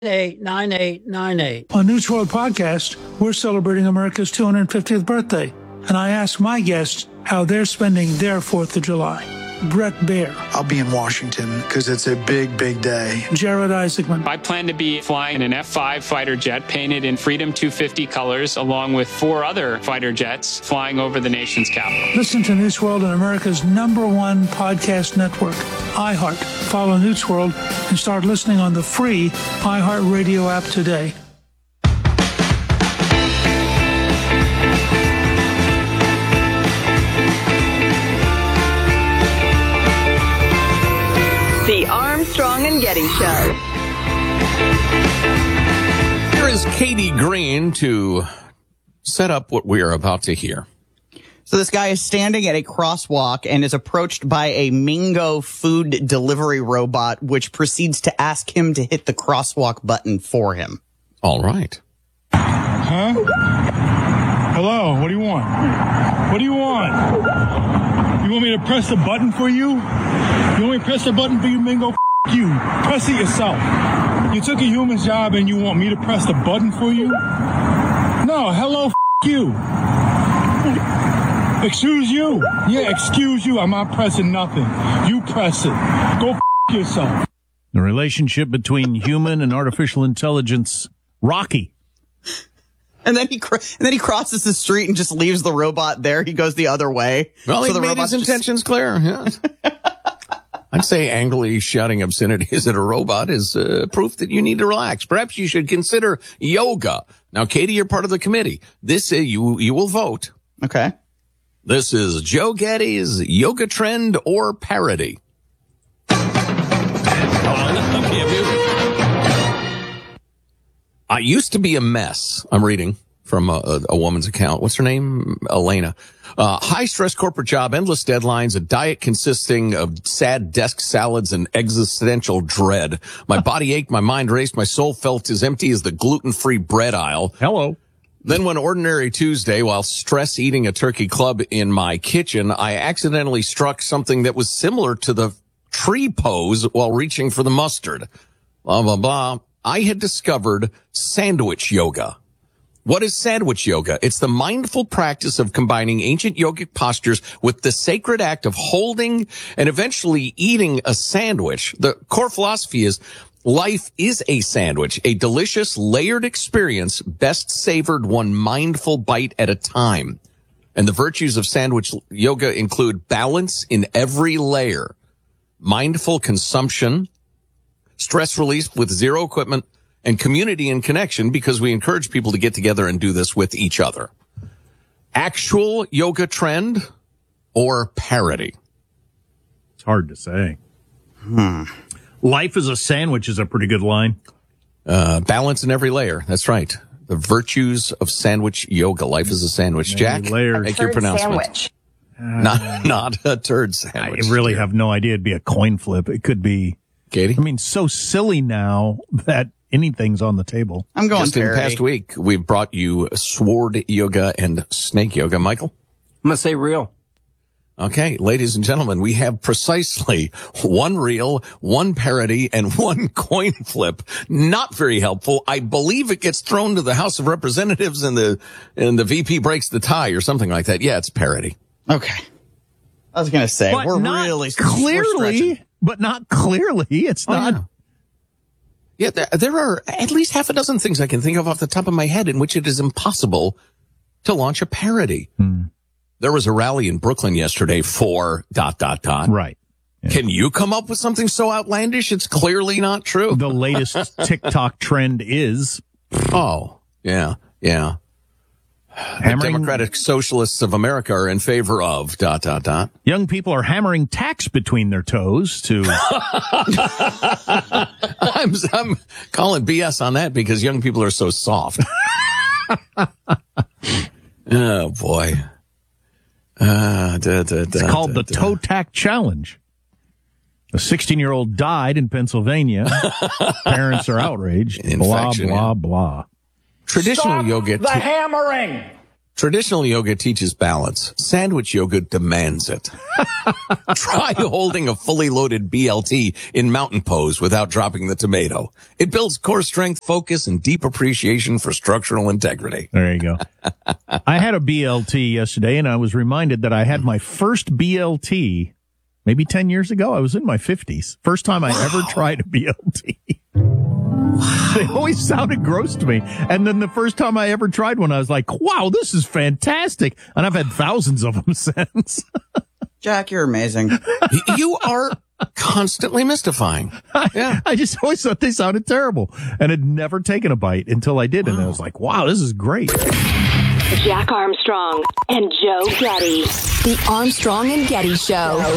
989898. On News World Podcast, we're celebrating America's 250th birthday, and I asked my guests how they're spending their 4th of July. Brett Baer. I'll be in Washington because it's a big, big day. Jared Isaacman. I plan to be flying an F-5 fighter jet painted in Freedom 250 colors, along with 4 other fighter jets flying over the nation's capital. Listen to News World on America's #1 podcast network, iHeart. Follow News World and start listening on the free iHeart Radio app today. The Armstrong and Getty Show. Here is Katie Green to set up what we are about to hear. So this guy is standing at a crosswalk and is approached by a Mingo food delivery robot, which proceeds to ask him to hit the crosswalk button for him. All right. Huh? Hello, what do you want? What do you want? You want me to press the button for you? You want me to press the button for you, Mingo? F*** you. Press it yourself. You took a human's job and you want me to press the button for you? No, hello, F*** you. Excuse you. Yeah, excuse you. I'm not pressing nothing. You press it. Go F*** yourself. The relationship between human and artificial intelligence, rocky. And then he crosses the street and just leaves the robot there. He goes the other way. Well, so he made his intentions clear. Yes. I'd say angrily shouting obscenities at a robot is proof that you need to relax. Perhaps you should consider yoga. Now, Katie, you're part of the committee. This you will vote. Okay. This is Joe Getty's yoga trend or parody. I used to be a mess. I'm reading from a woman's account. What's her name? Elena. High-stress corporate job, endless deadlines, a diet consisting of sad desk salads and existential dread. My body ached, my mind raced, my soul felt as empty as the gluten-free bread aisle. Hello. Then one ordinary Tuesday, while stress eating a turkey club in my kitchen, I accidentally struck something that was similar to the tree pose while reaching for the mustard. Blah, blah, blah. I had discovered sandwich yoga. What is sandwich yoga? It's the mindful practice of combining ancient yogic postures with the sacred act of holding and eventually eating a sandwich. The core philosophy is life is a sandwich, a delicious, layered experience, best savored one mindful bite at a time. And the virtues of sandwich yoga include balance in every layer, mindful consumption, stress release with zero equipment, and community and connection, because we encourage people to get together and do this with each other. Actual yoga trend or parody? It's hard to say. Life is a sandwich is a pretty good line. Balance in every layer. That's right. The virtues of sandwich yoga. Life is a sandwich. Jack, make your pronouncement. Sandwich. Not a turd sandwich. I really have no idea. It'd be a coin flip. It could be. Katie? I mean, so silly now that anything's on the table. I'm going Just in the past week, we've brought you sword yoga and snake yoga. Michael? I'm going to say real. Okay, ladies and gentlemen, we have precisely one real, one parody, and one coin flip. Not very helpful. I believe it gets thrown to the House of Representatives and the VP breaks the tie or something like that. Yeah, it's parody. Okay. I was going to say, but we're not really clearly, but not clearly. It's not. Yeah, there are at least half a dozen things I can think of off the top of my head in which it is impossible to launch a parody. There was a rally in Brooklyn yesterday for ... Right. Yeah. Can you come up with something so outlandish it's clearly not true? The latest TikTok trend is. Oh, yeah. The Democratic Socialists of America are in favor of ... Young people are hammering tacks between their toes to. I'm calling BS on that because young people are so soft. Oh, boy. It's called the Toe Tack Challenge. A 16-year-old died in Pennsylvania. Parents are outraged. Blah, blah, blah. Traditional Stop yoga. The hammering. Traditional yoga teaches balance. Sandwich yoga demands it. Try holding a fully loaded BLT in mountain pose without dropping the tomato. It builds core strength, focus, and deep appreciation for structural integrity. There you go. I had a BLT yesterday, and I was reminded that I had my first BLT maybe 10 years ago. I was in my 50s. First time I ever tried a BLT. They always sounded gross to me. And then the first time I ever tried one, I was like, wow, this is fantastic. And I've had thousands of them since. Jack, you're amazing. You are constantly mystifying. Yeah. I just always thought they sounded terrible and had never taken a bite until I did. And I was like, wow, this is great. Jack Armstrong and Joe Getty. The Armstrong and Getty Show.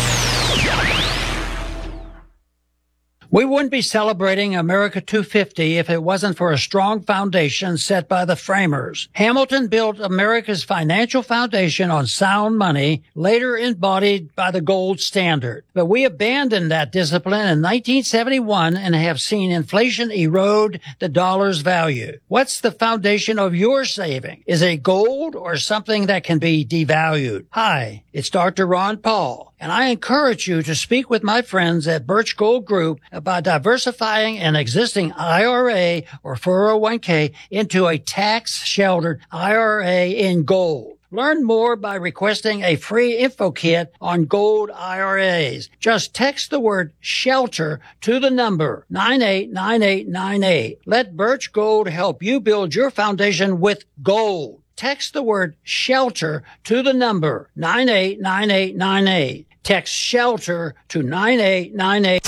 We wouldn't be celebrating America 250 if it wasn't for a strong foundation set by the framers. Hamilton built America's financial foundation on sound money, later embodied by the gold standard. But we abandoned that discipline in 1971 and have seen inflation erode the dollar's value. What's the foundation of your saving? Is it gold or something that can be devalued? Hi, it's Dr. Ron Paul, and I encourage you to speak with my friends at Birch Gold Group about diversifying an existing IRA or 401k into a tax-sheltered IRA in gold. Learn more by requesting a free info kit on gold IRAs. Just text the word shelter to the number 989898. Let Birch Gold help you build your foundation with gold. Text the word shelter to the number 989898. Text shelter to 9898.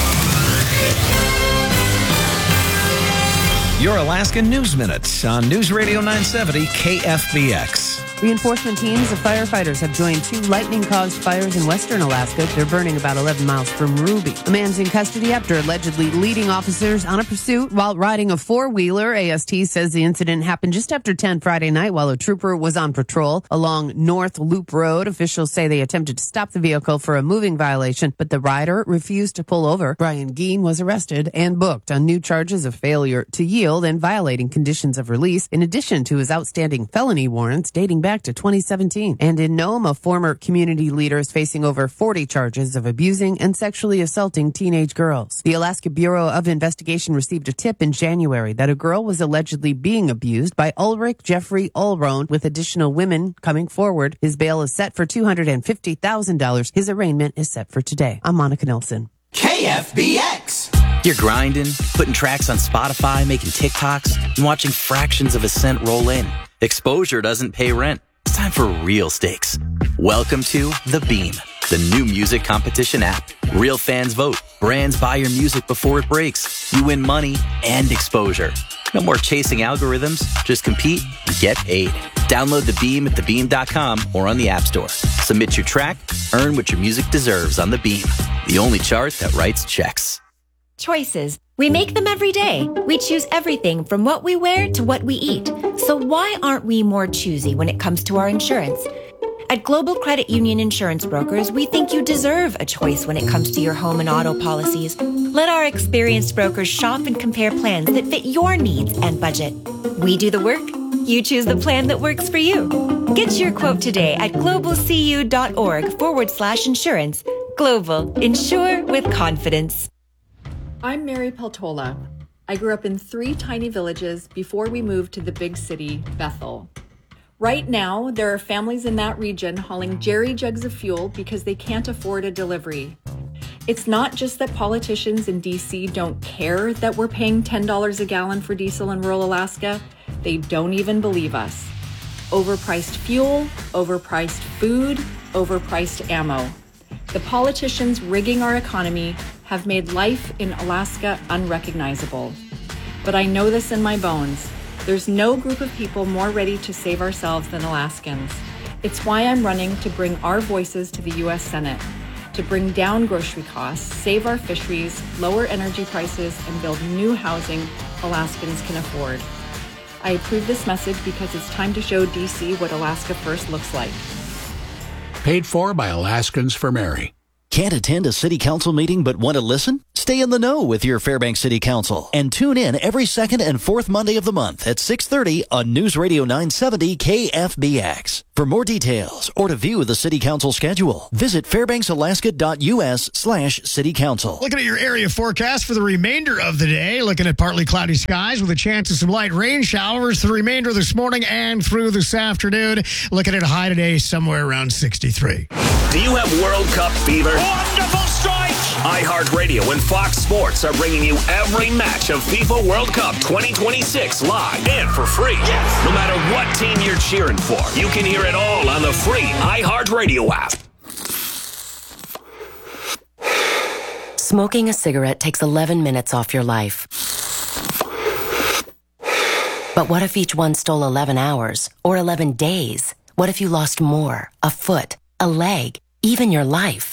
Your Alaska News Minute on News Radio 970 KFBX. Reinforcement teams of firefighters have joined two lightning-caused fires in western Alaska. They're burning about 11 miles from Ruby. A man's in custody after allegedly leading officers on a pursuit while riding a four-wheeler. AST says the incident happened just after 10 Friday night while a trooper was on patrol along North Loop Road. Officials say they attempted to stop the vehicle for a moving violation, but the rider refused to pull over. Brian Geen was arrested and booked on new charges of failure to yield and violating conditions of release, in addition to his outstanding felony warrants dating back to 2017. And in Nome, a former community leader is facing over 40 charges of abusing and sexually assaulting teenage girls. The Alaska Bureau of Investigation received a tip in January that a girl was allegedly being abused by Ulrich Jeffrey Ulrone, with additional women coming forward. His bail is set for $250,000. His arraignment is set for today. I'm Monica Nelson. KFBX. You're grinding, putting tracks on Spotify, making TikToks, and watching fractions of a cent roll in. Exposure doesn't pay rent. It's time for real stakes. Welcome to The Beam, the new music competition app. Real fans vote. Brands buy your music before it breaks. You win money and exposure. No more chasing algorithms. Just compete and get paid. Download The Beam at thebeam.com or on the App Store. Submit your track. Earn what your music deserves on The Beam, the only chart that writes checks. Choices. We make them every day. We choose everything from what we wear to what we eat. So why aren't we more choosy when it comes to our insurance? At Global Credit Union Insurance Brokers, we think you deserve a choice when it comes to your home and auto policies. Let our experienced brokers shop and compare plans that fit your needs and budget. We do the work. You choose the plan that works for you. Get your quote today at globalcu.org/insurance. Global. Insure with confidence. I'm Mary Peltola. I grew up in 3 tiny villages before we moved to the big city, Bethel. Right now, there are families in that region hauling jerry jugs of fuel because they can't afford a delivery. It's not just that politicians in D.C. don't care that we're paying $10 a gallon for diesel in rural Alaska. They don't even believe us. Overpriced fuel, overpriced food, overpriced ammo. The politicians rigging our economy have made life in Alaska unrecognizable. But I know this in my bones. There's no group of people more ready to save ourselves than Alaskans. It's why I'm running to bring our voices to the U.S. Senate, to bring down grocery costs, save our fisheries, lower energy prices, and build new housing Alaskans can afford. I approve this message because it's time to show D.C. what Alaska First looks like. Paid for by Alaskans for Mary. Can't attend a city council meeting but want to listen? Stay Stay in the know with your Fairbanks City Council and tune in every second and fourth Monday of the month at 6:30 on News Radio 970 KFBX. For more details or to view the City Council schedule, visit fairbanksalaska.us/City Council. Looking at your area forecast for the remainder of the day, looking at partly cloudy skies with a chance of some light rain showers for the remainder of this morning and through this afternoon. Looking at a high today somewhere around 63. Do you have World Cup fever? Wonderful strike! iHeartRadio and Fox Sports are bringing you every match of FIFA World Cup 2026 live and for free. Yes! No matter what team you're cheering for, you can hear it all on the free iHeartRadio app. Smoking a cigarette takes 11 minutes off your life. But what if each one stole 11 hours or 11 days? What if you lost more, a foot, a leg, even your life?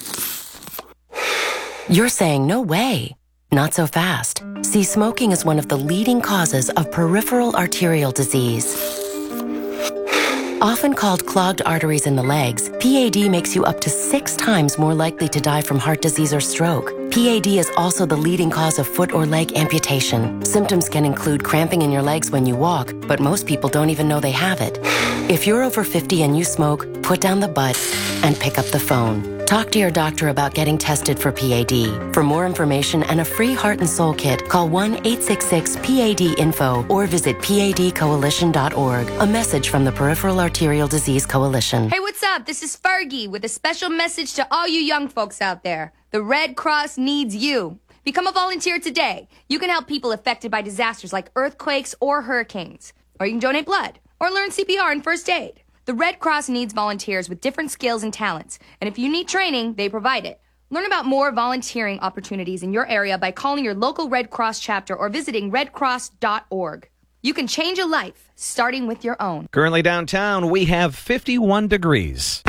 You're saying no way. Not so fast. See, smoking is one of the leading causes of peripheral arterial disease. Often called clogged arteries in the legs, PAD makes you up to 6 times more likely to die from heart disease or stroke. PAD is also the leading cause of foot or leg amputation. Symptoms can include cramping in your legs when you walk, but most people don't even know they have it. If you're over 50 and you smoke, put down the butt and pick up the phone. Talk to your doctor about getting tested for PAD. For more information and a free heart and soul kit, call 1-866-PAD-INFO or visit padcoalition.org. A message from the Peripheral Arterial Disease Coalition. Hey, what's up? This is Fergie with a special message to all you young folks out there. The Red Cross needs you. Become a volunteer today. You can help people affected by disasters like earthquakes or hurricanes. Or you can donate blood or learn CPR and first aid. The Red Cross needs volunteers with different skills and talents, and if you need training, they provide it. Learn about more volunteering opportunities in your area by calling your local Red Cross chapter or visiting redcross.org. You can change a life, starting with your own. Currently downtown, we have 51 degrees.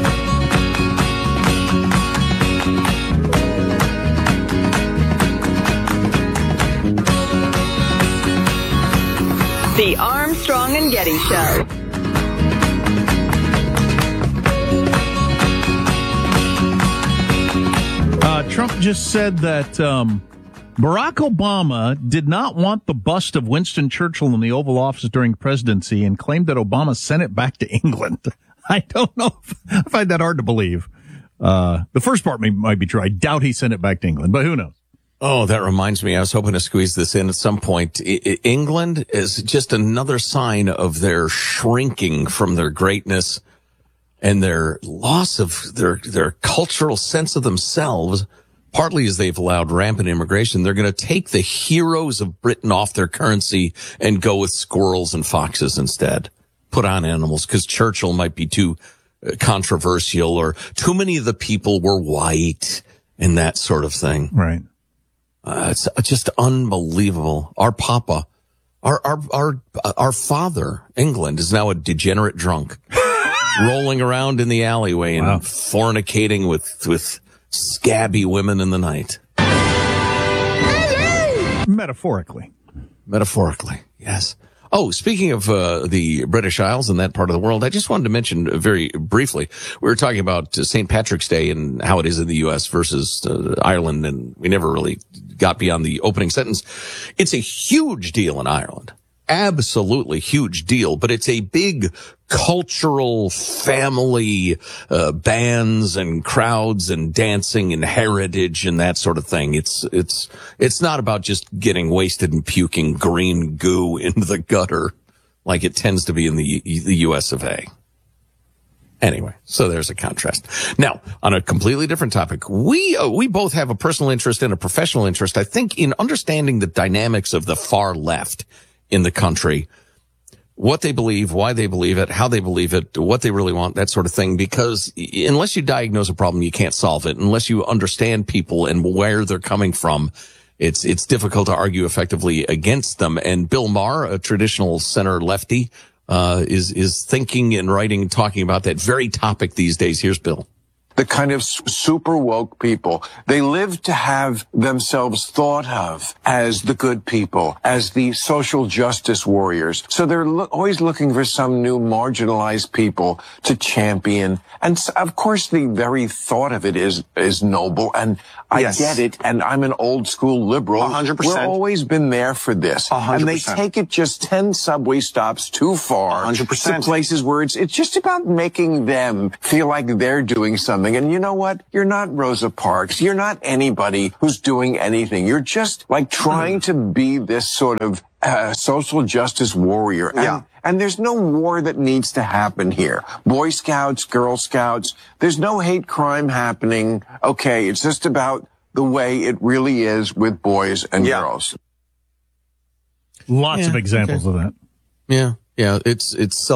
The Armstrong and Getty Show. Trump just said that Barack Obama did not want the bust of Winston Churchill in the Oval Office during the presidency and claimed that Obama sent it back to England. I don't know. I find that hard to believe. The first part might be true. I doubt he sent it back to England, but who knows? Oh, that reminds me. I was hoping to squeeze this in at some point. England is just another sign of their shrinking from their greatness and their loss of their cultural sense of themselves, partly as they've allowed rampant immigration. They're going to take the heroes of Britain off their currency and go with squirrels and foxes instead. Put on animals, because Churchill might be too controversial, or too many of the people were white and that sort of thing. Right. It's just unbelievable. Our papa, our father, England, is now a degenerate drunk. Rolling around in the alleyway and fornicating with scabby women in the night. Metaphorically, yes. Oh, speaking of the British Isles and that part of the world, I just wanted to mention very briefly, we were talking about St. Patrick's Day and how it is in the U.S. versus Ireland, and we never really got beyond the opening sentence. It's a huge deal in Ireland. Absolutely huge deal, but it's a big cultural family, bands and crowds and dancing and heritage and that sort of thing. It's not about just getting wasted and puking green goo into the gutter like it tends to be in the US of A. Anyway, so there's a contrast. Now, on a completely different topic, we both have a personal interest and a professional interest, I think, in understanding the dynamics of the far left in the country, what they believe, why they believe it, how they believe it, what they really want, that sort of thing. Because unless you diagnose a problem, you can't solve it. Unless you understand people and where they're coming from, it's difficult to argue effectively against them. And Bill Maher, a traditional center lefty, is thinking and writing and talking about that very topic these days. Here's Bill. the kind of super woke people. They live to have themselves thought of as the good people, as the social justice warriors. So they're always looking for some new marginalized people to champion. And of course, the very thought of it is noble. And I get it. And I'm an old school liberal. 100%. We've always been there for this. 100%. And they take it just 10 subway stops too far 100%. to places where it's just about making them feel like they're doing something. And you know what? You're not Rosa Parks. You're not anybody who's doing anything. You're just like trying to be this sort of social justice warrior. And there's no war that needs to happen here. Boy Scouts, Girl Scouts, there's no hate crime happening. Okay, it's just about the way it really is with boys and girls. Lots of examples of that. Yeah. It's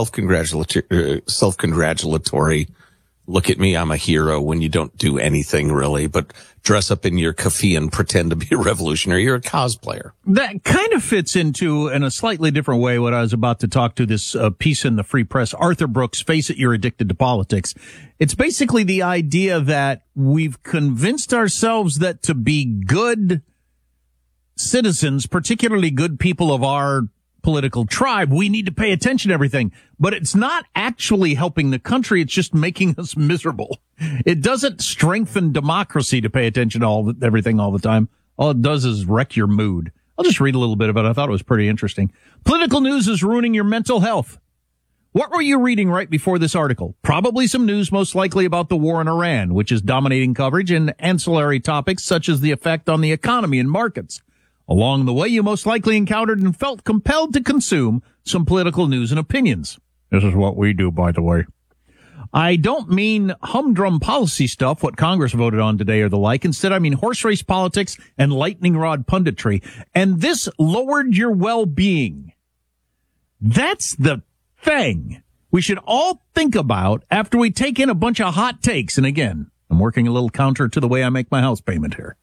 self-congratulatory. Look at me, I'm a hero when you don't do anything really, but dress up in your keffiyeh and pretend to be a revolutionary. You're a cosplayer. That kind of fits into, in a slightly different way, what I was about to talk to this piece in the Free Press. Arthur Brooks, Face It, You're Addicted to Politics. It's basically the idea that we've convinced ourselves that to be good citizens, particularly good people of our political tribe, we need to pay attention to everything. But it's not actually helping the country. It's just making us miserable. It doesn't strengthen democracy to pay attention to everything all the time. All it does is wreck your mood. I'll just read a little bit of it. I thought it was pretty interesting. Political news is ruining your mental health. What were you reading right before this article? Probably some news, most likely about the war in Iran, which is dominating coverage, and ancillary topics such as the effect on the economy and markets. Along the way, you most likely encountered and felt compelled to consume some political news and opinions. This is what we do, by the way. I don't mean humdrum policy stuff, what Congress voted on today or the like. Instead, I mean horse race politics and lightning rod punditry. And this lowered your well-being. That's the thing we should all think about after we take in a bunch of hot takes. And again, I'm working a little counter to the way I make my house payment here.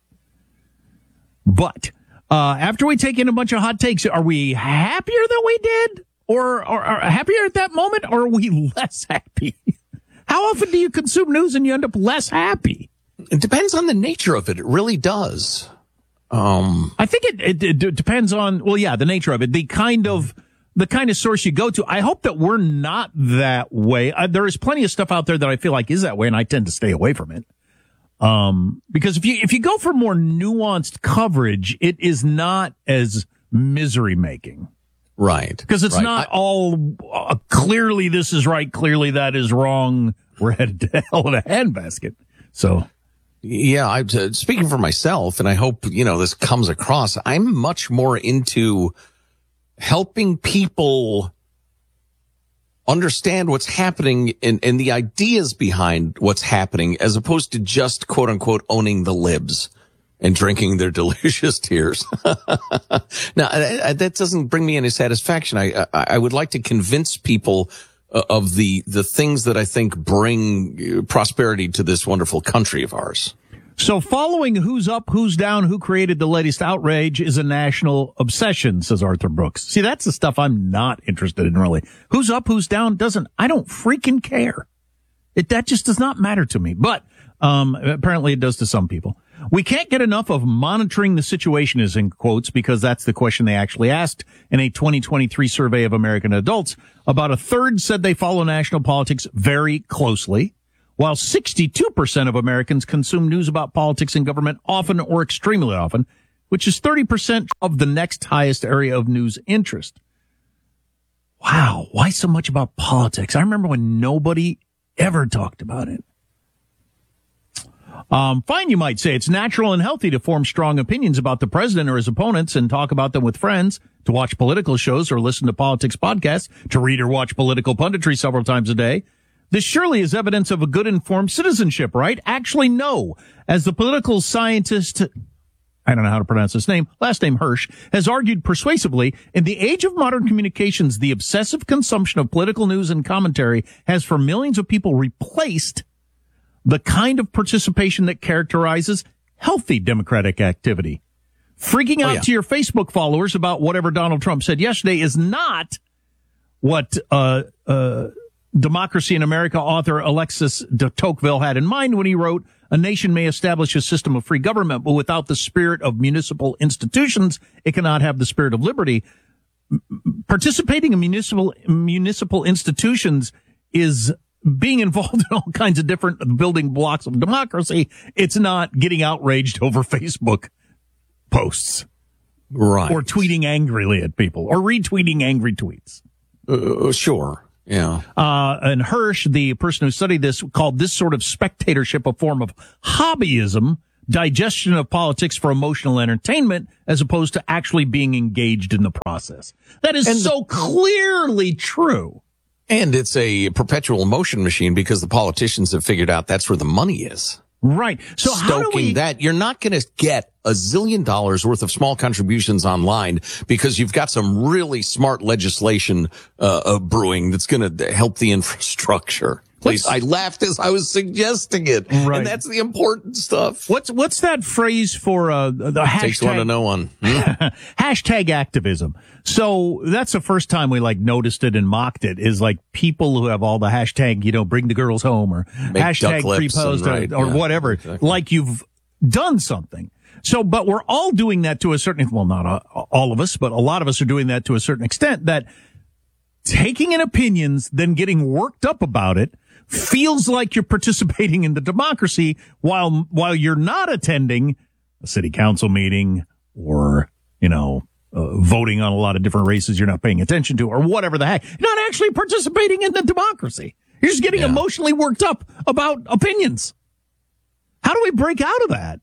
But after we take in a bunch of hot takes, are we happier than we did? Or happier at that moment? Or are we less happy? How often do you consume news and you end up less happy? It depends on the nature of it. It really does. I think it depends on, the nature of it. The kind of source you go to. I hope that we're not that way. There is plenty of stuff out there that I feel like is that way, and I tend to stay away from it. Because if you go for more nuanced coverage, it is not as misery making. Right. Because it's not all clearly this is right, clearly that is wrong. We're headed to hell in a handbasket. So. Yeah, I'm speaking for myself, and I hope, this comes across. I'm much more into helping people understand what's happening and the ideas behind what's happening, as opposed to just, quote unquote, owning the libs and drinking their delicious tears. Now, that doesn't bring me any satisfaction. I would like to convince people of the things that I think bring prosperity to this wonderful country of ours. So following who's up, who's down, who created the latest outrage is a national obsession, says Arthur Brooks. See, that's the stuff I'm not interested in, really. Who's up, who's down I don't freaking care. That just does not matter to me. But apparently it does to some people. We can't get enough of monitoring the situation, is in quotes, because that's the question they actually asked in a 2023 survey of American adults. About a third said they follow national politics very closely, while 62% of Americans consume news about politics and government often or extremely often, which is 30% of the next highest area of news interest. Wow, why so much about politics? I remember when nobody ever talked about it. Fine, you might say. It's natural and healthy to form strong opinions about the president or his opponents and talk about them with friends, to watch political shows or listen to politics podcasts, to read or watch political punditry several times a day. This surely is evidence of a good informed citizenship, right? Actually, no. As the political scientist, I don't know how to pronounce his name, last name Hirsch, has argued persuasively, in the age of modern communications, the obsessive consumption of political news and commentary has for millions of people replaced the kind of participation that characterizes healthy democratic activity. Freaking out to your Facebook followers about whatever Donald Trump said yesterday is not what Democracy in America author Alexis de Tocqueville had in mind when he wrote, "A nation may establish a system of free government, but without the spirit of municipal institutions, it cannot have the spirit of liberty." Participating in municipal institutions is being involved in all kinds of different building blocks of democracy. It's not getting outraged over Facebook posts. Right. Or tweeting angrily at people or retweeting angry tweets. Sure. Yeah. And Hirsch, the person who studied this, called this sort of spectatorship a form of hobbyism, digestion of politics for emotional entertainment, as opposed to actually being engaged in the process. That is so clearly true. And it's a perpetual motion machine because the politicians have figured out that's where the money is. Right. So stoking that, you're not going to get $1 zillion worth of small contributions online because you've got some really smart legislation brewing that's going to help the infrastructure. Please, I laughed as I was suggesting it, right. And that's the important stuff. What's that phrase for the hashtag? Takes one to know one. Hashtag activism. So that's the first time we noticed it and mocked it, is people who have all the hashtag, bring the girls home, or make hashtag free post, or whatever, exactly. Like you've done something. So, but we're all doing that to a certain, well, not all of us, but a lot of us are doing that to a certain extent, that taking in opinions, then getting worked up about it, feels like you're participating in the democracy while you're not attending a city council meeting or, voting on a lot of different races you're not paying attention to or whatever the heck. You're not actually participating in the democracy. You're just getting emotionally worked up about opinions. How do we break out of that?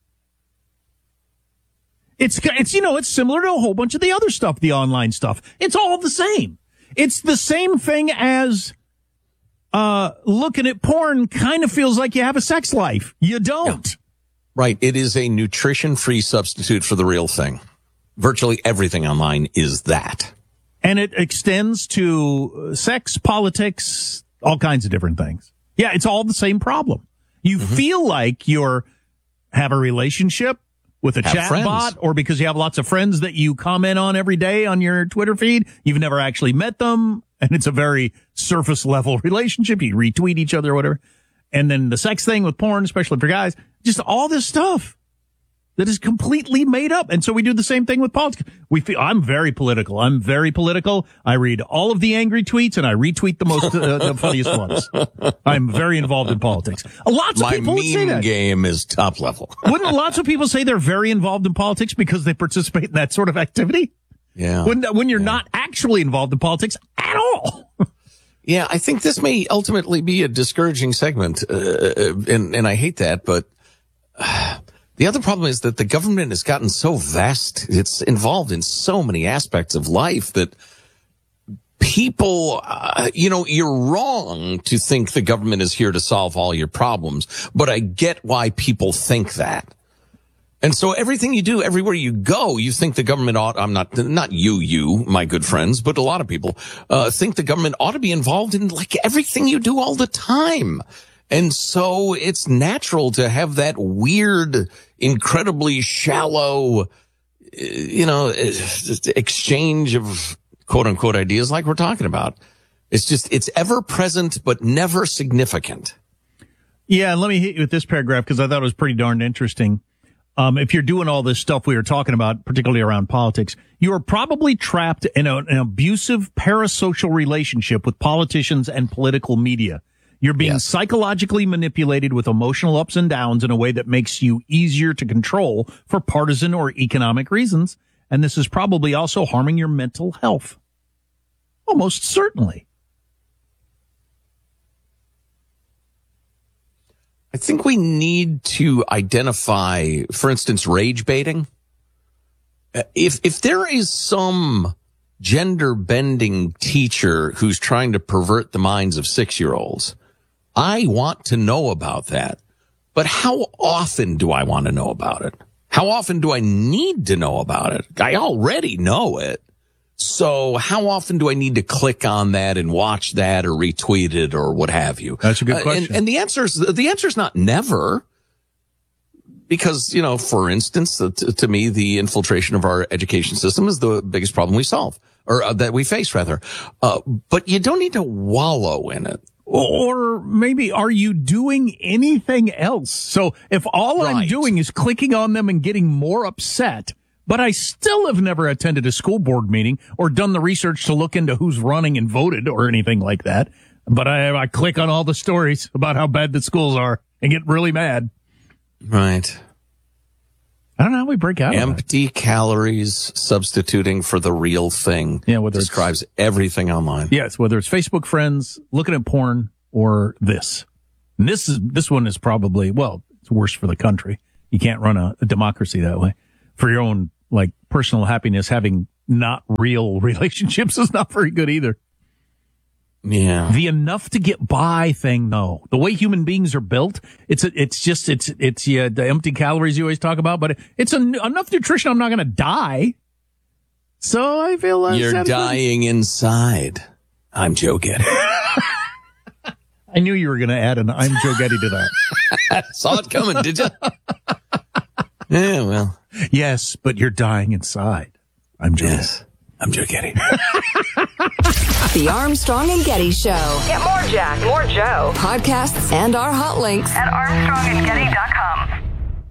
It's similar to a whole bunch of the other stuff, the online stuff. It's all the same. It's the same thing as looking at porn kind of feels like you have a sex life. You don't. Yeah. Right. It is a nutrition-free substitute for the real thing. Virtually everything online is that. And it extends to sex, politics, all kinds of different things. Yeah, it's all the same problem. You feel like have a relationship with a chat bot, or because you have lots of friends that you comment on every day on your Twitter feed. You've never actually met them, and it's a very surface level relationship. You retweet each other or whatever. And then the sex thing with porn, especially for guys, just all this stuff that is completely made up. And so we do the same thing with politics. I'm very political. I read all of the angry tweets and I retweet the most, the funniest ones. I'm very involved in politics. Lots of people would say that. My meme game is top level. Wouldn't lots of people say they're very involved in politics because they participate in that sort of activity? Yeah. When you're not actually involved in politics at all. Yeah, I think this may ultimately be a discouraging segment, and I hate that, but the other problem is that the government has gotten so vast, it's involved in so many aspects of life that people, you're wrong to think the government is here to solve all your problems, but I get why people think that. And so everything you do, everywhere you go, you think the government not you, my good friends, but a lot of people, think the government ought to be involved in everything you do all the time. And so it's natural to have that weird, incredibly shallow, exchange of quote unquote ideas like we're talking about. It's ever present, but never significant. Yeah. And let me hit you with this paragraph because I thought it was pretty darn interesting. If you're doing all this stuff we were talking about, particularly around politics, you are probably trapped in an abusive parasocial relationship with politicians and political media. You're being psychologically manipulated with emotional ups and downs in a way that makes you easier to control for partisan or economic reasons. And this is probably also harming your mental health. Almost certainly. I think we need to identify, for instance, rage baiting. If there is some gender bending teacher who's trying to pervert the minds of 6-year-olds, I want to know about that. But how often do I want to know about it? How often do I need to know about it? I already know it. So how often do I need to click on that and watch that or retweet it or what have you? That's a good question. And the answer is not never. Because, for instance, to me, the infiltration of our education system is the biggest problem we solve. or that we face rather. But you don't need to wallow in it. Or maybe, are you doing anything else? So if all I'm doing is clicking on them and getting more upset, but I still have never attended a school board meeting or done the research to look into who's running and voted or anything like that. But I click on all the stories about how bad the schools are and get really mad. Right. I don't know how we break out of empty calories substituting for the real thing. Yeah, whether describes everything online. Yes, whether it's Facebook friends, looking at porn, or this. And this one is probably, well, it's worse for the country. You can't run a democracy that way. For your own, like, personal happiness, having not real relationships is not very good either. Yeah. The enough to get by thing, though. The way human beings are built, it's the empty calories you always talk about, but it's enough nutrition I'm not going to die. So I feel like you're dying inside. I'm Joe Getty. I knew you were going to add an I'm Joe Getty to that. Saw it coming, did you? Yeah, well. Yes, but you're dying inside. I'm Joe. Yes. I'm Joe Getty. The Armstrong and Getty Show. Get more Jack, more Joe. Podcasts and our hot links at ArmstrongandGetty.com.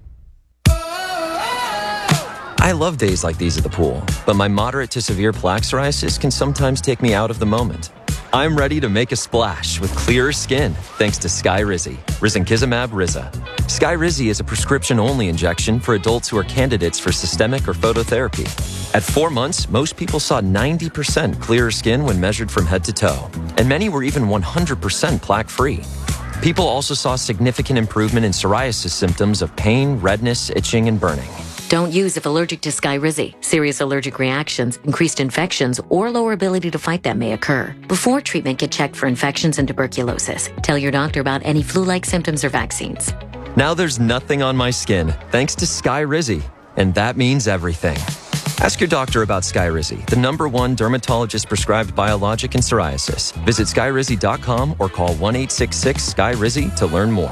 I love days like these at the pool, but my moderate to severe plaque psoriasis can sometimes take me out of the moment. I'm ready to make a splash with clearer skin thanks to Skyrizi, risankizumab Riza. Skyrizi is a prescription-only injection for adults who are candidates for systemic or phototherapy. At 4 months, most people saw 90% clearer skin when measured from head to toe, and many were even 100% plaque-free. People also saw significant improvement in psoriasis symptoms of pain, redness, itching, and burning. Don't use if allergic to Skyrizi. Serious allergic reactions, increased infections, or lower ability to fight them may occur. Before treatment, get checked for infections and tuberculosis. Tell your doctor about any flu-like symptoms or vaccines. Now there's nothing on my skin thanks to Skyrizi, and that means everything. Ask your doctor about Skyrizi, the #1 dermatologist-prescribed biologic in psoriasis. Visit Skyrizi.com or call 1-866-SKY-RIZI to learn more.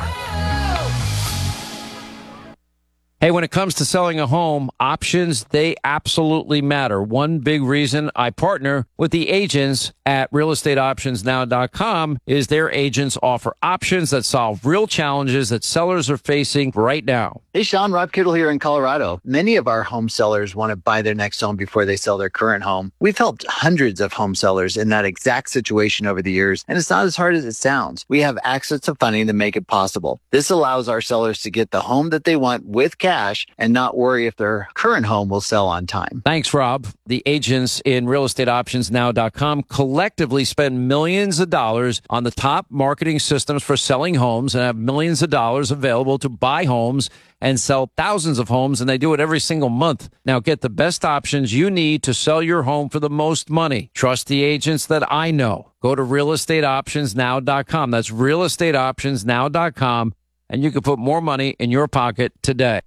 Hey, when it comes to selling a home, options, they absolutely matter. One big reason I partner with the agents at realestateoptionsnow.com is their agents offer options that solve real challenges that sellers are facing right now. Hey, Sean, Rob Kittle here in Colorado. Many of our home sellers want to buy their next home before they sell their current home. We've helped hundreds of home sellers in that exact situation over the years, and it's not as hard as it sounds. We have access to funding to make it possible. This allows our sellers to get the home that they want with cash and not worry if their current home will sell on time. Thanks, Rob. The agents in realestateoptionsnow.com collectively spend millions of dollars on the top marketing systems for selling homes and have millions of dollars available to buy homes and sell thousands of homes, and they do it every single month. Now get the best options you need to sell your home for the most money. Trust the agents that I know. Go to realestateoptionsnow.com. That's realestateoptionsnow.com. And you can put more money in your pocket today.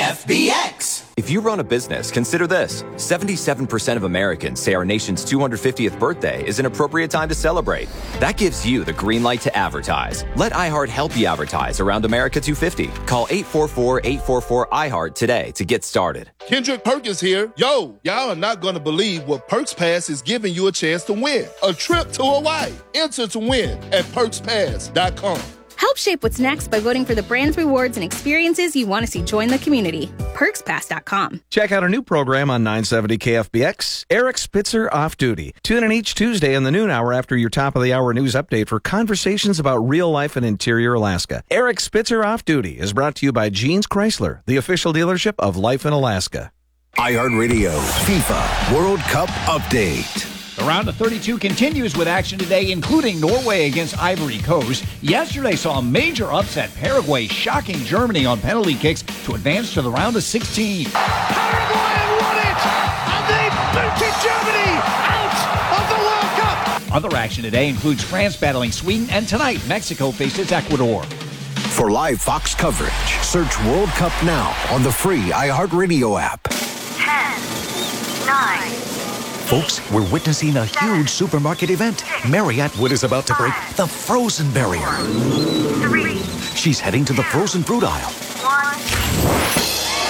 KFBX. If you run a business, consider this. 77% of Americans say our nation's 250th birthday is an appropriate time to celebrate. That gives you the green light to advertise. Let iHeart help you advertise around America 250. Call 844-844-iHeart today to get started. Kendrick Perkins here. Yo, y'all are not going to believe what Perks Pass is giving you a chance to win. A trip to Hawaii. Enter to win at PerksPass.com. Help shape what's next by voting for the brands, rewards, and experiences you want to see join the community. PerksPass.com. Check out our new program on 970 KFBX, Eric Spitzer Off Duty. Tune in each Tuesday in the noon hour after your top of the hour news update for conversations about real life in interior Alaska. Eric Spitzer Off Duty is brought to you by Jeans Chrysler, the official dealership of Life in Alaska. iHeartRadio FIFA World Cup Update. The round of 32 continues with action today, including Norway against Ivory Coast. Yesterday saw a major upset. Paraguay shocking Germany on penalty kicks to advance to the round of 16. Paraguay won it! And they booted Germany out of the World Cup! Other action today includes France battling Sweden, and tonight Mexico faces Ecuador. For live Fox coverage, search World Cup now on the free iHeartRadio app. 10, 9... Folks, we're witnessing a huge supermarket event. Mary Atwood is about to break the frozen barrier. 3, She's heading to the frozen fruit aisle. 1.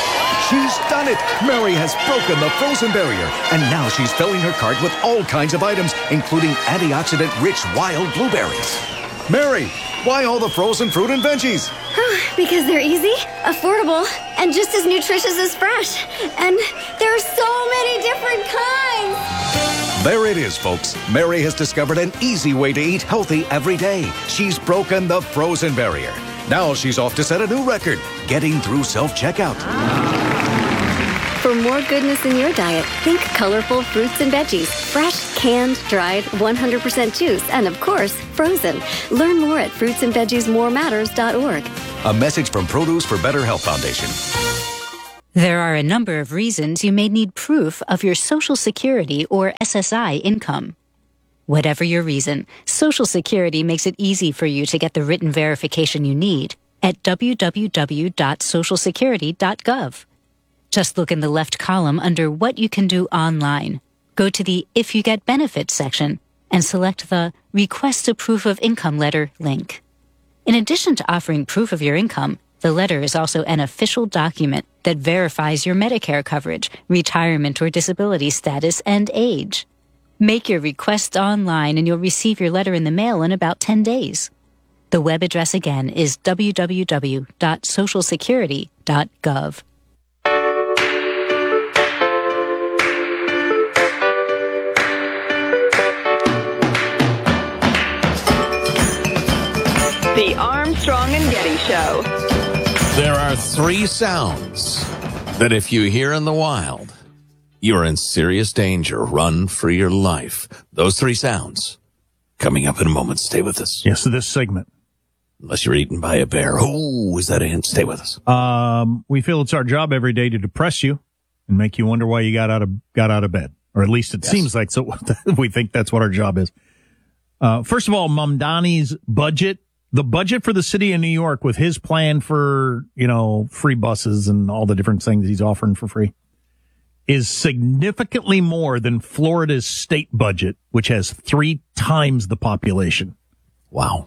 She's done it. Mary has broken the frozen barrier, and now she's filling her cart with all kinds of items, including antioxidant-rich wild blueberries. Mary, why all the frozen fruit and veggies? Because they're easy, affordable, and just as nutritious as fresh. And there are so many different kinds. There it is, folks. Mary has discovered an easy way to eat healthy every day. She's broken the frozen barrier. Now she's off to set a new record, getting through self-checkout. For more goodness in your diet, think colorful fruits and veggies. Fresh, canned, dried, 100% juice, and of course, frozen. Learn more at fruitsandveggiesmorematters.org. A message from Produce for Better Health Foundation. There are a number of reasons you may need proof of your Social Security or SSI income. Whatever your reason, Social Security makes it easy for you to get the written verification you need at www.socialsecurity.gov. Just look in the left column under What You Can Do Online. Go to the If You Get Benefits section and select the Request a Proof of Income letter link. In addition to offering proof of your income, the letter is also an official document that verifies your Medicare coverage, retirement or disability status, and age. Make your request online and you'll receive your letter in the mail in about 10 days. The web address again is www.socialsecurity.gov. The Armstrong and Getty Show. There are 3 sounds that if you hear in the wild, you're in serious danger. Run for your life. Those 3 sounds coming up in a moment. Stay with us. Yes, this segment. Unless you're eaten by a bear. Oh, is that a hint? Stay with us. We feel it's our job every day to depress you and make you wonder why you got out of bed. Or at least it seems like so. We think that's what our job is. First of all, Mamdani's budget. The budget for the city of New York with his plan for, free buses and all the different things he's offering for free is significantly more than Florida's state budget, which has 3 times the population. Wow.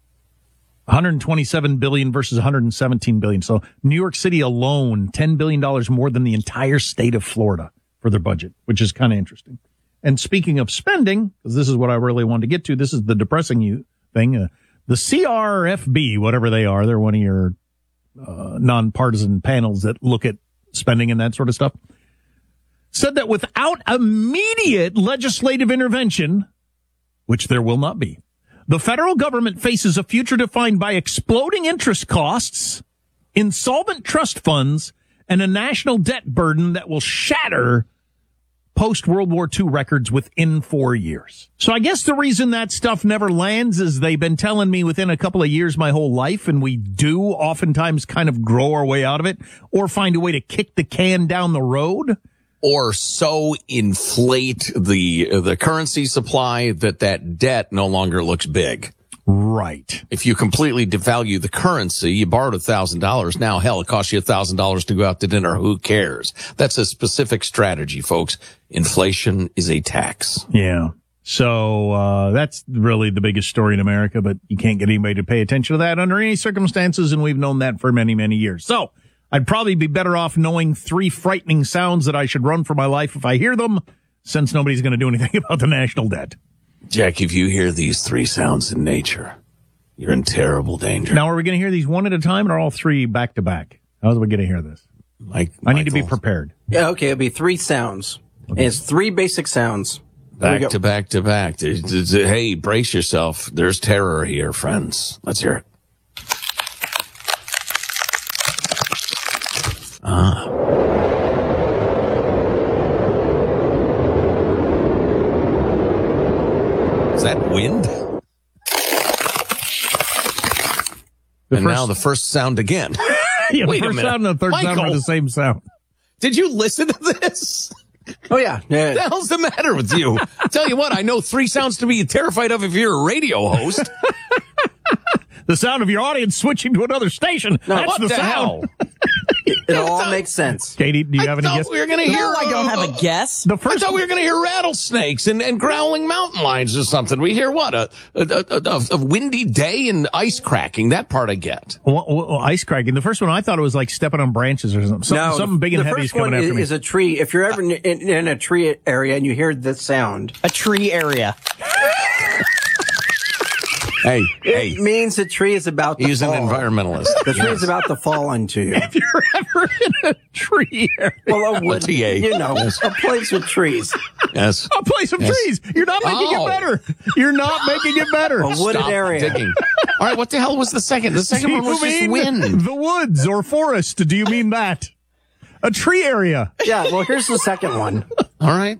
127 billion versus 117 billion. So New York City alone, $10 billion more than the entire state of Florida for their budget, which is kind of interesting. And speaking of spending, because this is what I really wanted to get to, this is the depressing thing. The CRFB, whatever they are, they're one of your nonpartisan panels that look at spending and that sort of stuff, said that without immediate legislative intervention, which there will not be, the federal government faces a future defined by exploding interest costs, insolvent trust funds, and a national debt burden that will shatter post-World War II records within 4 years. So I guess the reason that stuff never lands is they've been telling me within a couple of years my whole life, and we do oftentimes kind of grow our way out of it or find a way to kick the can down the road. Or so inflate the currency supply that debt no longer looks big. Right. If you completely devalue the currency, you borrowed $1,000. Now, hell, it costs you $1,000 to go out to dinner. Who cares? That's a specific strategy, folks. Inflation is a tax. Yeah. So, that's really the biggest story in America, but you can't get anybody to pay attention to that under any circumstances. And we've known that for many, many years. So I'd probably be better off knowing 3 frightening sounds that I should run for my life if I hear them, since nobody's going to do anything about the national debt. Jack, if you hear these 3 sounds in nature, you're in terrible danger. Now, are we going to hear these one at a time or all 3 back to back? How are we going to hear this? I need to be prepared. Yeah, okay. It'll be 3 sounds. Okay. And it's 3 basic sounds. Back to back to back. Hey, brace yourself. There's terror here, friends. Let's hear it. Is that wind? Now the first sound again. Yeah, Wait the a first minute. sound and the third sound are the same sound. Did you listen to this? Oh, yeah. What the hell's the matter with you? Tell you what, I know 3 sounds to be terrified of if you're a radio host. The sound of your audience switching to another station. No, That's what the the sound. hell? It all makes sense. Katie, do you have any guess? We were going to hear. No, I don't have a guess. I thought we were going to hear rattlesnakes and growling mountain lions or something. We hear what? A windy day and ice cracking. That part I get. Well, ice cracking. The first one, I thought it was like stepping on branches or something. Something big and heavy is coming after me. The first one is a tree. If you're ever in a tree area and you hear this sound. A tree area. Hey. It means the tree is about to fall. He's an environmentalist. The tree is about to fall onto you. If you're ever in a tree area. Well, a place with trees. Yes. A place with trees. You're not making it better. You're not making it better. A wooded area. Digging. All right, what the hell was the second? The second one was just wind. The woods or forest. Do you mean that? A tree area. Yeah, well, here's the second one. All right.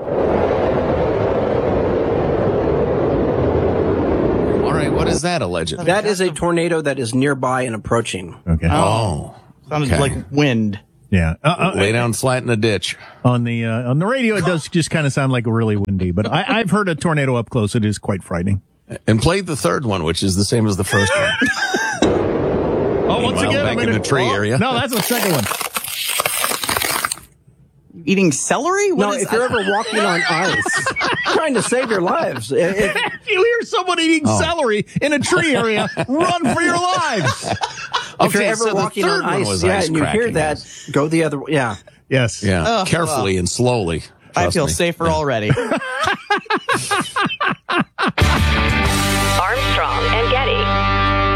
What is that, allegedly? That is a tornado that is nearby and approaching. Okay. Sounds like wind. Yeah. Lay down flat in a ditch. On the radio, it does just kind of sound like really windy, but I've heard a tornado up close. It is quite frightening. And play the third one, which is the same as the first one. Once again, back in the tree area. No, that's the second one. Eating celery? If you're ever walking on ice, trying to save your lives. If you hear someone eating celery in a tree area, run for your lives. If you're ever walking on ice, and you hear that, go the other way. Yeah. Yes. Yeah. Carefully and slowly. I feel safer already. Armstrong and Getty.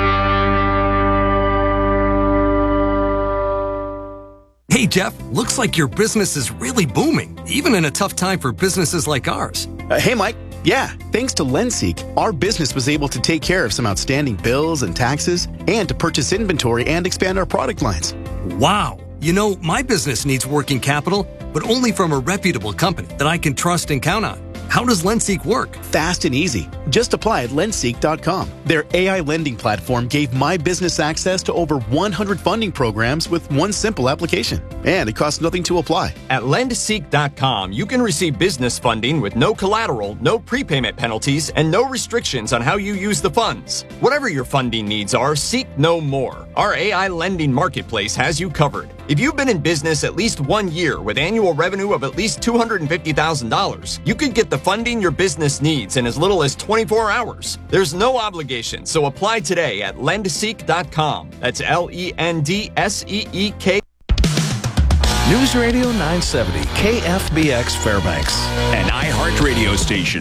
Hey, Jeff, looks like your business is really booming, even in a tough time for businesses like ours. Hey, Mike. Yeah, thanks to LendSeek, our business was able to take care of some outstanding bills and taxes and to purchase inventory and expand our product lines. Wow. You know, my business needs working capital, but only from a reputable company that I can trust and count on. How does LendSeek work? Fast and easy. Just apply at lendseek.com. Their AI lending platform gave my business access to over 100 funding programs with one simple application. And it costs nothing to apply. At lendseek.com, you can receive business funding with no collateral, no prepayment penalties, and no restrictions on how you use the funds. Whatever your funding needs are, seek no more. Our AI lending marketplace has you covered. If you've been in business at least 1 year with annual revenue of at least $250,000, you could get the funding your business needs in as little as 24 hours. There's no obligation, so apply today at lendseek.com. That's LENDSEEK. News Radio 970, KFBX Fairbanks, an iHeartRadio station.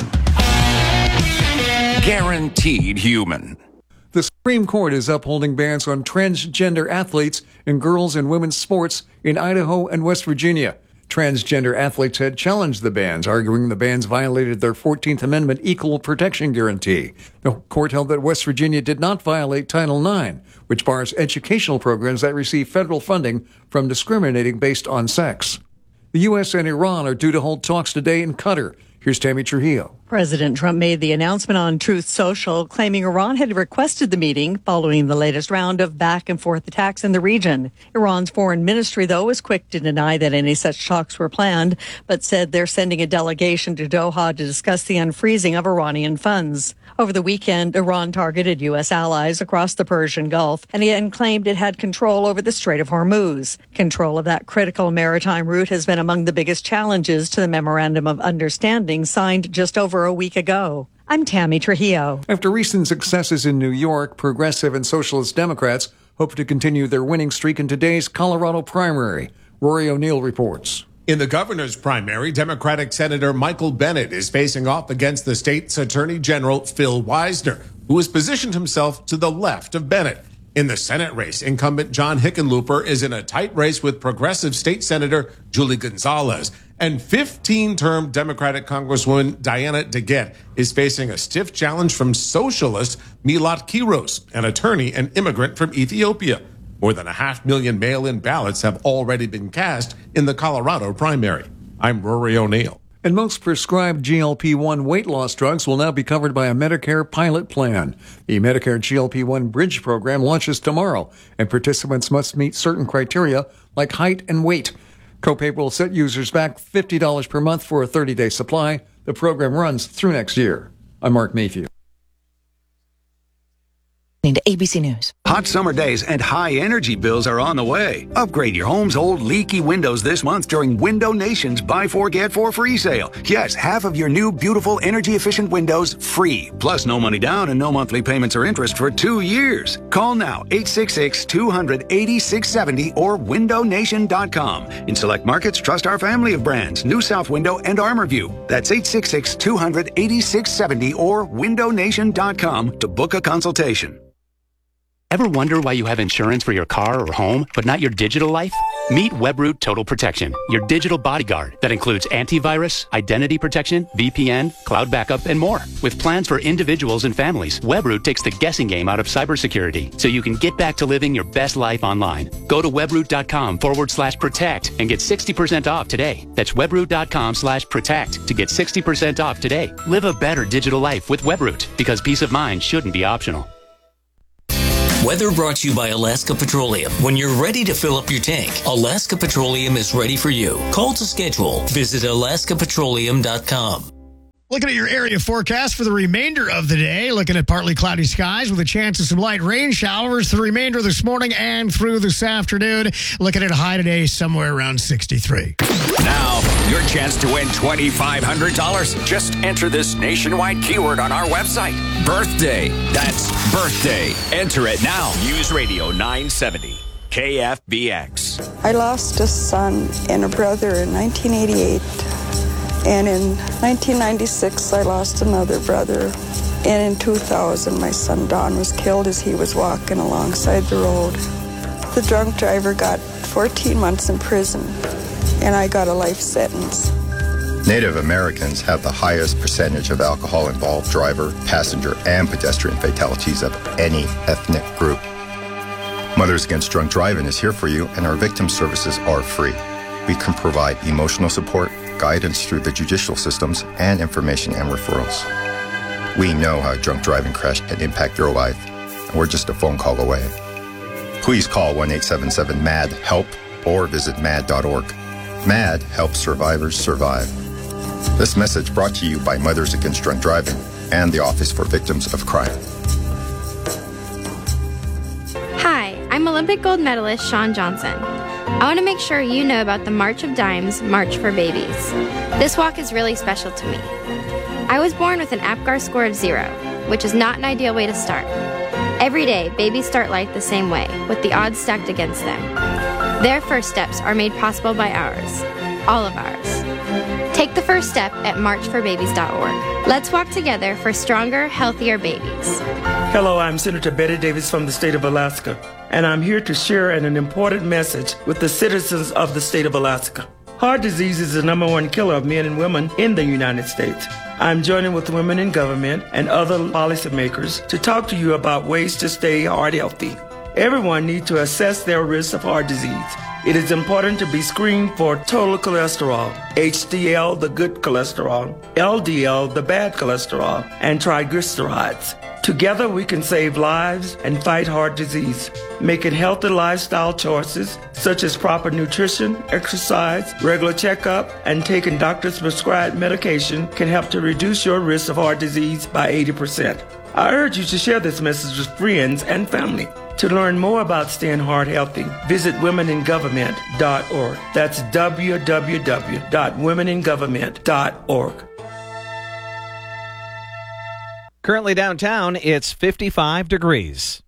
Guaranteed human. The Supreme Court is upholding bans on transgender athletes in girls and women's sports in Idaho and West Virginia. Transgender athletes had challenged the bans, arguing the bans violated their 14th Amendment equal protection guarantee. The court held that West Virginia did not violate Title IX, which bars educational programs that receive federal funding from discriminating based on sex. The U.S. and Iran are due to hold talks today in Qatar. Here's Tammy Trujillo. President Trump made the announcement on Truth Social, claiming Iran had requested the meeting following the latest round of back-and-forth attacks in the region. Iran's foreign ministry, though, was quick to deny that any such talks were planned, but said they're sending a delegation to Doha to discuss the unfreezing of Iranian funds. Over the weekend, Iran targeted U.S. allies across the Persian Gulf and claimed it had control over the Strait of Hormuz. Control of that critical maritime route has been among the biggest challenges to the Memorandum of Understanding signed just over a week ago. I'm Tammy Trujillo. After recent successes in New York, progressive and socialist Democrats hope to continue their winning streak in today's Colorado primary. Rory O'Neill reports. In the governor's primary, Democratic Senator Michael Bennet is facing off against the state's Attorney General Phil Weisner, who has positioned himself to the left of Bennet. In the Senate race, incumbent John Hickenlooper is in a tight race with progressive state Senator Julie Gonzalez, and 15-term Democratic Congresswoman Diana DeGette is facing a stiff challenge from socialist Milat Kiros, an attorney and immigrant from Ethiopia. More than 500,000 mail-in ballots have already been cast in the Colorado primary. I'm Rory O'Neill. And most prescribed GLP-1 weight loss drugs will now be covered by a Medicare pilot plan. The Medicare GLP-1 Bridge program launches tomorrow, and participants must meet certain criteria like height and weight. Copay will set users back $50 per month for a 30-day supply. The program runs through next year. I'm Mark Mayfield. To ABC News. Hot summer days and high energy bills are on the way. Upgrade your home's old leaky windows this month during Window Nation's Buy 4 Get 4 free sale. Yes, half of your new beautiful energy efficient windows free. Plus no money down and no monthly payments or interest for 2 years. Call now 866-200-8670 or windownation.com. In select markets, trust our family of brands, New South Window and ArmorView. That's 866-200-8670 or windownation.com to book a consultation. Ever wonder why you have insurance for your car or home, but not your digital life? Meet Webroot Total Protection, your digital bodyguard that includes antivirus, identity protection, VPN, cloud backup, and more. With plans for individuals and families, Webroot takes the guessing game out of cybersecurity so you can get back to living your best life online. Go to webroot.com/protect and get 60% off today. That's webroot.com/protect to get 60% off today. Live a better digital life with Webroot because peace of mind shouldn't be optional. Weather brought to you by Alaska Petroleum. When you're ready to fill up your tank, Alaska Petroleum is ready for you. Call to schedule. Visit alaskapetroleum.com. Looking at your area forecast for the remainder of the day, looking at partly cloudy skies with a chance of some light rain showers for the remainder of this morning and through this afternoon. Looking at a high today somewhere around 63. Now, your chance to win $2,500. Just enter this nationwide keyword on our website. Birthday. That's birthday. Enter it now. News Radio 970. KFBX. I lost a son and a brother in 1988. And in 1996, I lost another brother. And in 2000, my son Don was killed as he was walking alongside the road. The drunk driver got 14 months in prison, and I got a life sentence. Native Americans have the highest percentage of alcohol-involved driver, passenger, and pedestrian fatalities of any ethnic group. Mothers Against Drunk Driving is here for you, and our victim services are free. We can provide emotional support, guidance through the judicial systems, and information and referrals. We know how a drunk driving crash can impact your life, and we're just a phone call away. Please call 1-877-MAD-HELP or visit MAD.org. MAD helps survivors survive. This message brought to you by Mothers Against Drunk Driving and the Office for Victims of Crime. Hi, I'm Olympic gold medalist Shawn Johnson. I want to make sure you know about the March of Dimes, March for Babies. This walk is really special to me. I was born with an APGAR score of 0, which is not an ideal way to start. Every day, babies start life the same way, with the odds stacked against them. Their first steps are made possible by ours, all of ours. Take the first step at marchforbabies.org. Let's walk together for stronger, healthier babies. Hello, I'm Senator Betty Davis from the state of Alaska, and I'm here to share an important message with the citizens of the state of Alaska. Heart disease is the #1 killer of men and women in the United States. I'm joining with women in government and other policymakers to talk to you about ways to stay heart healthy. Everyone needs to assess their risk of heart disease. It is important to be screened for total cholesterol, HDL, the good cholesterol, LDL, the bad cholesterol, and triglycerides. Together we can save lives and fight heart disease. Making healthy lifestyle choices such as proper nutrition, exercise, regular checkup, and taking doctor's prescribed medication can help to reduce your risk of heart disease by 80%. I urge you to share this message with friends and family. To learn more about staying heart healthy, visit womeningovernment.org. That's www.womeningovernment.org. Currently downtown, it's 55 degrees.